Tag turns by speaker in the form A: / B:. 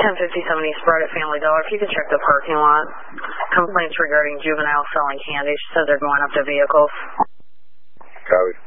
A: 1057 East Broad at Family Dollar. If you could check the parking lot. Complaints regarding juveniles selling candy. She said they're going up to vehicles.
B: Copy.